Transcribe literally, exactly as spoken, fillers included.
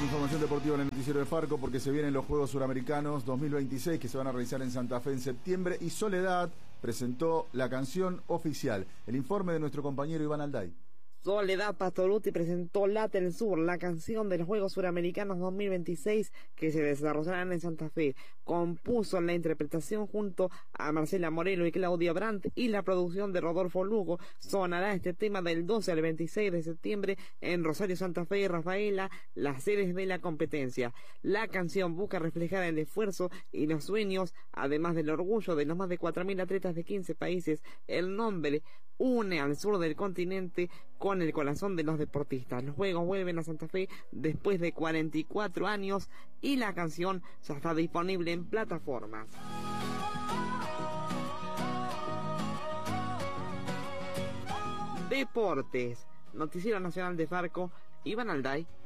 Información deportiva en el noticiero de Farco, porque se vienen los Juegos Suramericanos dos mil veintiséis que se van a realizar en Santa Fe en septiembre, y Soledad presentó la canción oficial. El informe de nuestro compañero Iván Alday. Soledad Pastorutti presentó Late el Sur, la canción de los Juegos Suramericanos dos mil veintiséis que se desarrollarán en Santa Fe. Compuso la interpretación junto a Marcela Morelo y Claudia Brandt, y la producción de Rodolfo Lugo. Sonará este tema del doce al veintiséis de septiembre en Rosario, Santa Fe y Rafaela, las sedes de la competencia. La canción busca reflejar el esfuerzo y los sueños, además del orgullo de los más de cuatro mil atletas de quince países. El nombre une al sur del continente con el corazón de los deportistas. Los Juegos vuelven a Santa Fe después de cuarenta y cuatro años y la canción ya está disponible en plataformas. Deportes. Noticiero Nacional de Farco, Iván Alday.